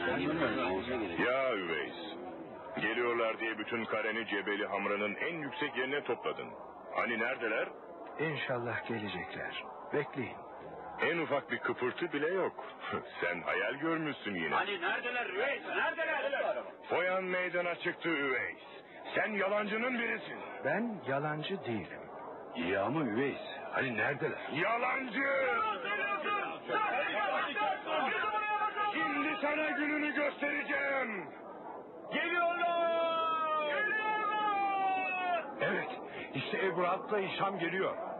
Ya Üveys, geliyorlar diye bütün kareni Cebeli Hamra'nın en yüksek yerine topladın. Hani neredeler? İnşallah gelecekler. Bekleyin. En ufak bir kıpırtı bile yok. Sen hayal görmüşsün yine. Hani neredeler Üveys? Neredeler? Foyan meydana çıktı Üveys. Sen yalancının birisin. Ben yalancı değilim. İyi ama Üveys, hani neredeler? Yalancı! Şimdi sana gününü göstereceğim. Geliyorlar! Evet, işte Ebu Rahat'la Hişam geliyor.